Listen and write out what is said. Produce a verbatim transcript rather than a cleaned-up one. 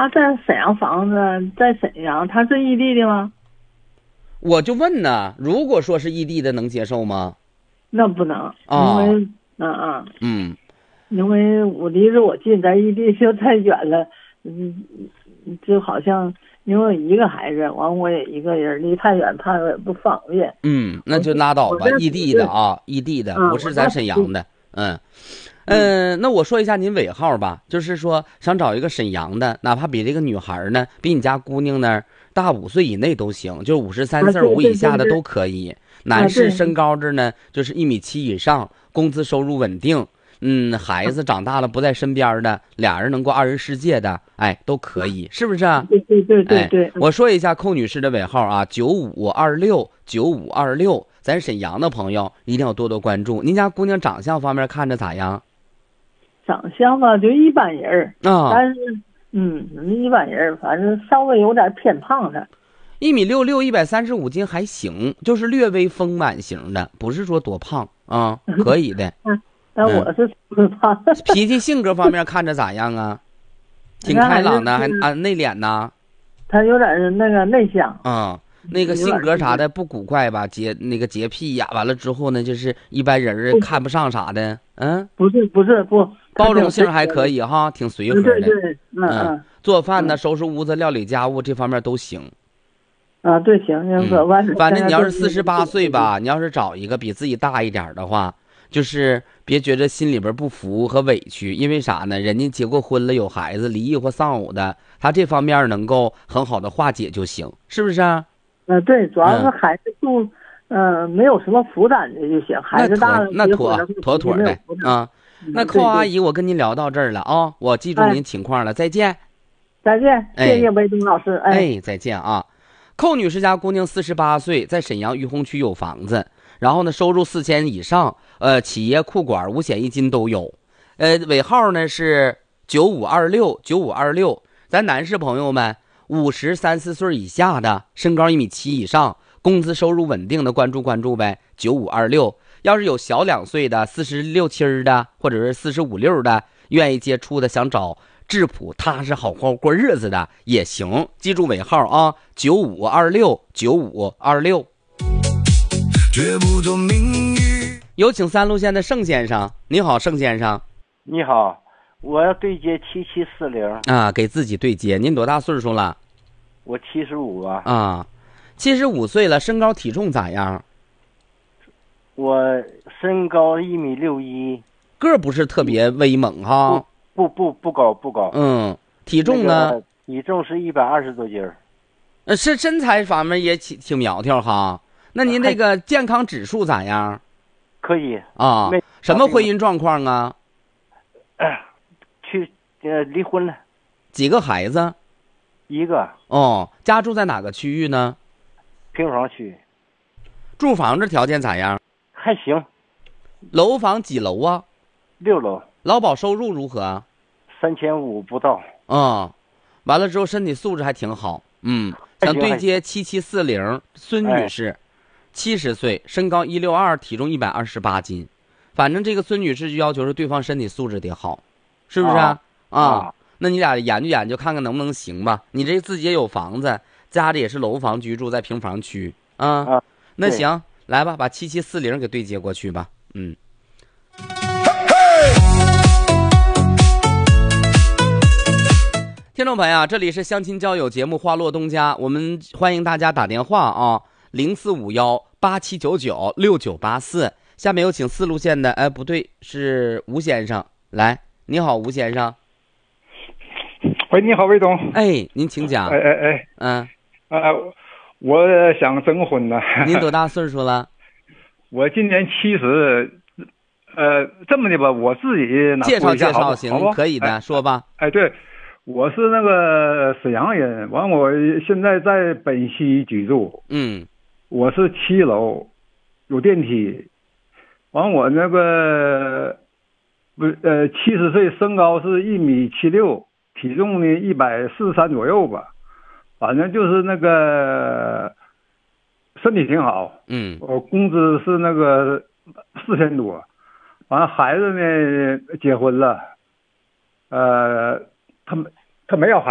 他在沈阳房子，在沈阳，他是异地的吗？ 我就问呢，如果说是异地的，能接受吗？ 那不能， 哦、 因为嗯嗯嗯， 因为我离着我近，在异地就太远了，嗯，就好像因为我一个孩子，完我也一个人，离太远怕我也不方便。 嗯，那就拉倒吧，异地的啊，异地的， 嗯， 不是咱沈阳的，嗯。嗯、呃，那我说一下您尾号吧，就是说想找一个沈阳的，哪怕比这个女孩呢，比你家姑娘呢大五岁以内都行，就是五十三四五以下的都可以。男士身高这呢，就是一米七以上，工资收入稳定，嗯，孩子长大了不在身边的，俩人能过二人世界的，哎，都可以，是不是啊？ 对对对对对。 哎，我说一下寇女士的尾号啊，九五二六九五二六，咱沈阳的朋友一定要多多关注。您家姑娘长相方面看着咋样？ 长相吧，就一般人啊， 但是嗯，一般人，反正稍微有点偏胖的。 一米六六，一百三十五斤还行，就是略微丰满型的，不是说多胖啊，可以的。 嗯，但我是胖。 嗯、脾气性格方面看着咋样啊？挺开朗的，还啊内敛呐？ 他有点那个内向啊。那个性格啥的不古怪吧？洁那个洁癖呀，完了之后呢，就是一般人看不上啥的。嗯， 不是不是不， 包容性还可以哈，挺随和的。 对对，嗯嗯，做饭呢，收拾屋子、料理家务这方面都行。 啊，对，行，那个完事。 反正你要是四十八岁吧，你要是找一个比自己大一点的话，就是别觉得心里边不服和委屈，因为啥呢？人家结过婚了，有孩子，离异或丧偶的，他这方面能够很好的化解就行，是不是啊？ 嗯，对，主要是孩子住，嗯，没有什么负担的就行。孩子大了， 那妥妥妥的啊。那寇阿姨，我跟您聊到这儿了啊，我记住您情况了，再见。 再见，谢谢维东老师。 哎，再见啊。寇女士家姑娘四十八岁，在沈阳玉洪区有房子，然后呢，收入四千以上，呃，企业库管、五险一金都有，呃，尾号呢是九五二六九五二六。咱男士朋友们，五十三四岁以下的，身高一米七以上，工资收入稳定的，关注关注呗，九五二六。要是有小两岁的，四十六七的，或者是四十五六的，愿意接触的，想找质朴踏实好好过日子的也行，记住尾号啊，九五二六九五二六。有请三路线的盛先生，你好，盛先生。 你好，我要对接七七四零啊，给自己对接。您多大岁数了？ 我七十五啊。 啊，七十五岁了，身高体重咋样？ 我身高一米六一， 个不是特别威猛哈。 不不不高不高。 嗯，体重呢？ 那个、体重是一百二十多斤儿。 呃，是身材方面也挺挺苗条哈。那您那个健康指数咋样？ 可以啊。什么婚姻状况啊？ 呃、去呃离婚了。 几个孩子？ 一个。 哦，家住在哪个区域呢？ 平房区。 住房子条件咋样？ 还行。 楼房几楼啊？ 六楼。 劳保收入如何？ 三千五不到。 嗯，完了之后身体素质还挺好。嗯，想对接七七四零孙女士，七十岁，身高一六二，体重一百二十八斤。反正这个孙女士就要求是对方身体素质得好，是不是啊？ 啊， 啊那你俩研究研究，看看能不能行吧？你这自己也有房子，家里也是楼房居住，在平房区啊。 啊那行，来吧，把七七四零给对接过去吧。嗯。听众朋友，这里是相亲交友节目《花落东家》，我们欢迎大家打电话啊，零四五幺八七九九六九八四。下面有请四路线的，哎，不对，是吴先生。来，你好，吴先生。 喂，你好，魏总。 哎，您请讲。 哎哎哎， 嗯， 啊，我想征婚呢。 您多大岁数了？ 我今年七十。呃，这么的吧，我自己介绍介绍行， 好可以的， 哎、 说吧。 哎，对，我是那个沈阳人，完我现在在本溪居住。 嗯， 我是七楼，有电梯。完我那个不呃七十岁，身高是一米七六，体重呢一百四十三左右吧，反正就是那个身体挺好。 嗯， 我工资是那个四千多。完孩子呢，结婚了，呃，他他没要孩